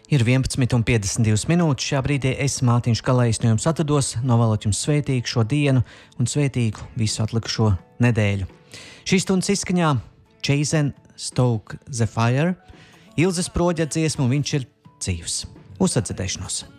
Ir 11,52 minūtes. Šā brīdī es, Mātiņš Kalējs, no jums atvados, novēlot jums svētīgu šo dienu un svētīgu visu atlikušo nedēļu. Šīs stundas izskaņā Chazen Stoke the Fire, Ilzes Proģa dziesmu Viņš ir dzīvs. Uz sadzirdēšanos!